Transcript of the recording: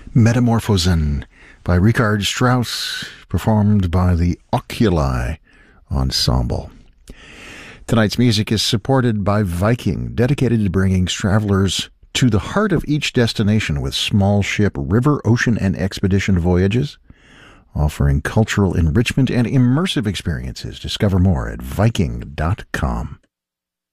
Metamorphosen by Richard Strauss, performed by the Oculi Ensemble. Tonight's music is supported by Viking, dedicated to bringing travelers to the heart of each destination with small ship, river, ocean, and expedition voyages, offering cultural enrichment and immersive experiences. Discover more at Viking.com.